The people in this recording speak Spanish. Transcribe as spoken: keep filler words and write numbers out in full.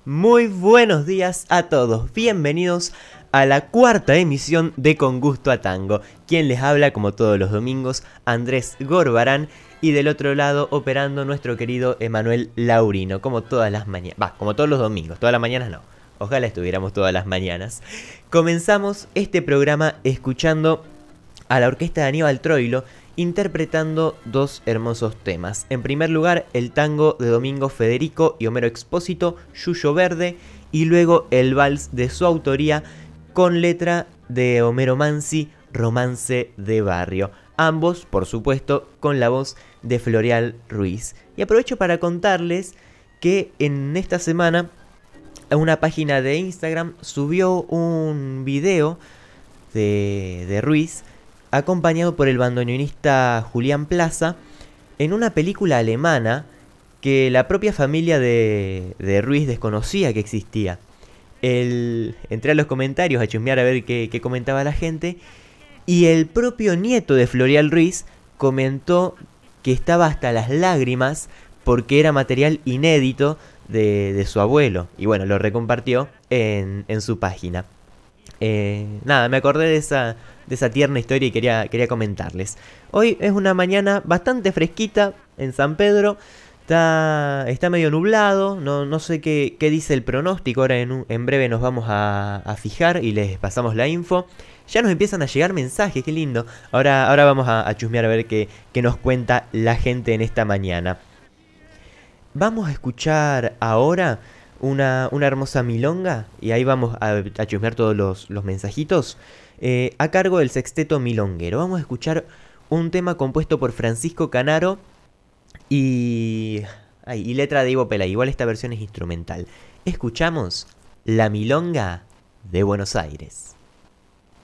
Muy buenos días a todos, bienvenidos a la cuarta emisión de Con Gusto a Tango. Quien les habla como todos los domingos, Andrés Gorbarán, y del otro lado operando nuestro querido Emanuel Laurino, como todas las mañanas, va, como todos los domingos, todas las mañanas no, ojalá estuviéramos todas las mañanas. Comenzamos este programa escuchando a la orquesta de Aníbal Troilo, interpretando dos hermosos temas. En primer lugar, el tango de Domingo Federico y Homero Expósito, Yuyo Verde, y luego el vals de su autoría con letra de Homero Mansi, Romance de Barrio. Ambos, por supuesto, con la voz de Floreal Ruiz. Y aprovecho para contarles que en esta semana una página de Instagram subió un video de, de Ruiz acompañado por el bandoneonista Julián Plaza, en una película alemana que la propia familia de, de Ruiz desconocía que existía. El, entré a los comentarios a chusmear a ver qué, qué comentaba la gente, y el propio nieto de Floreal Ruiz comentó que estaba hasta las lágrimas porque era material inédito de, de su abuelo, y bueno, lo recompartió en, en su página. Eh, nada, me acordé de esa, de esa tierna historia y quería, quería comentarles. Hoy es una mañana bastante fresquita en San Pedro. Está, está medio nublado, no, no sé qué, qué dice el pronóstico. Ahora en, un, en breve nos vamos a, a fijar y les pasamos la info. Ya nos empiezan a llegar mensajes, qué lindo. Ahora, ahora vamos a, a chusmear a ver qué, qué nos cuenta la gente en esta mañana. Vamos a escuchar ahora una, una hermosa milonga, y ahí vamos a, a chusmear todos los, los mensajitos, eh, a cargo del Sexteto Milonguero. Vamos a escuchar un tema compuesto por Francisco Canaro y, ay, y letra de Ivo Pelay. Igual esta versión es instrumental. Escuchamos La Milonga de Buenos Aires.